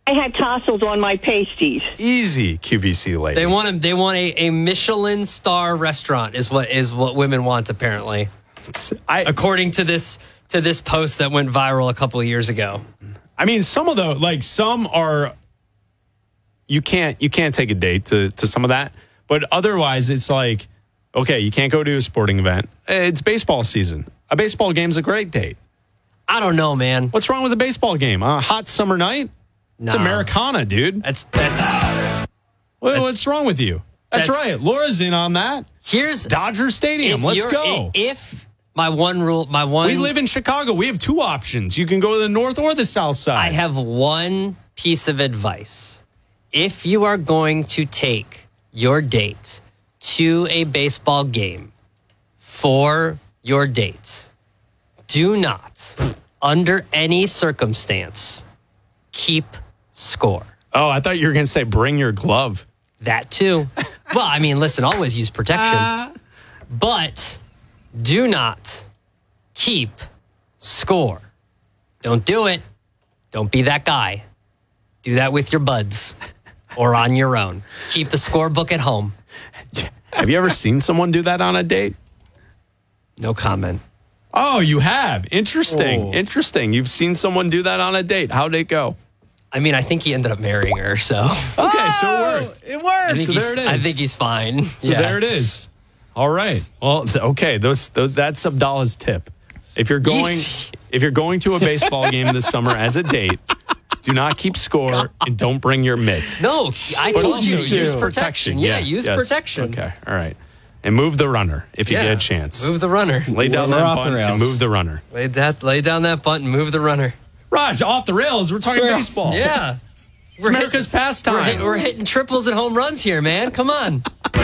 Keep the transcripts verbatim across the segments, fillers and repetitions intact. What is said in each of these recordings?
I had tassels on my pasties. Easy, Q V C lady. They want a, they want a, a Michelin star restaurant is what is what women want apparently, I, according to this to this post that went viral a couple of years ago. I mean, some of the like some are you can't you can't take a date to to some of that, but otherwise it's like okay, you can't go to a sporting event. It's baseball season. A baseball game's a great date. I don't know, man. What's wrong with a baseball game? A hot summer night? It's Nah. Americana, dude. That's that's. What, what's wrong with you? That's, That's- right. Laura's in on that. Here's Dodger Stadium. if Let's you're- go. If my one rule, my one. We live in Chicago. We have two options. You can go to the north or the south side. I have one piece of advice. If you are going to take your date to a baseball game for your date, do not, under any circumstance, keep score. Oh, I thought you were going to say bring your glove. That too. Well, I mean, listen, always use protection. Uh, but do not keep score. Don't do it. Don't be that guy. Do that with your buds or on your own. Keep the scorebook at home. Have you ever seen someone do that on a date? No comment. Oh, you have. Interesting. Oh. Interesting. You've seen someone do that on a date. How'd it go? I mean, I think he ended up marrying her, so. Okay, oh, so it worked. It I works. think, So he's, there it is. I think he's fine. So there it is. All right. Well, th- okay. Those, those that's Abdallah's tip. If you're going, Easy. if you're going to a baseball game this summer as a date, do not keep score and don't bring your mitt. No, I But told also you to use use protection. Yeah, use yes. protection. Okay. All right. And move the runner if you Yeah. get a chance. Move the runner. Lay down We're that off the bunt and rails. move the runner. Lay, that, lay down that bunt and move the runner. Raj, off the rails. We're talking baseball. Yeah. It's America's pastime. We're, hit, we're hitting triples and home runs here, man. Come on.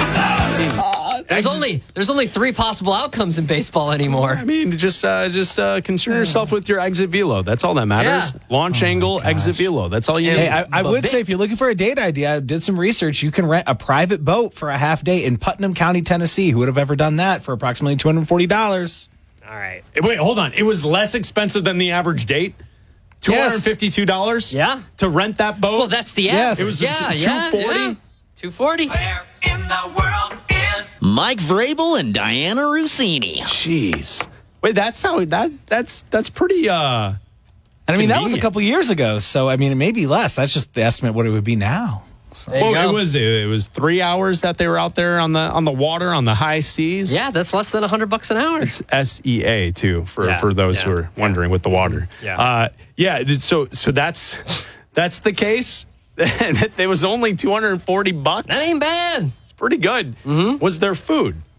There's Ex- only there's only three possible outcomes in baseball anymore. I mean, just uh, just uh, concern yourself with your exit velo. That's all that matters. Yeah. Launch angle, exit velo. That's all you Hey, need. I, I would say if you're looking for a date idea, I did some research. You can rent a private boat for a half day in Putnam County, Tennessee. Who would have ever done that for approximately two hundred forty dollars? All right. Wait, hold on. It was less expensive than the average date. Two hundred fifty-two dollars. Yeah. To rent that boat. Well, that's the Yes. average. It was yeah, two yeah, forty? yeah. two forty. Where in the world is Mike Vrabel and Diana Rossini. Jeez. Wait, that's how that that's that's pretty. uh And I mean, that was a Convenient. couple years ago. So, I mean, it may be less. That's just the estimate what it would be now. So. There you Well, go. it was it was three hours that they were out there on the on the water on the high seas. Yeah, that's less than a hundred bucks an hour. It's S E A too for, Yeah, for those yeah, who are wondering with the water. Yeah. uh, yeah. So so that's that's the case. It was only two hundred and forty bucks. that ain't bad. It's pretty good. Was there food?